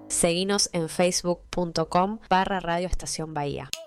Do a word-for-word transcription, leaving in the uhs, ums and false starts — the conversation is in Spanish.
Seguinos en facebook punto com barra Radio Estación Bahía.